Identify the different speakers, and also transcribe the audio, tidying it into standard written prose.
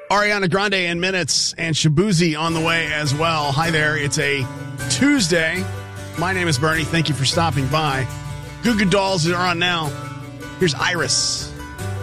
Speaker 1: Ariana Grande in minutes and Shabuzi on the way as well. Hi there. It's a Tuesday. My name is Bernie. Thank you for stopping by. Goo Goo Dolls are on now. Here's Iris.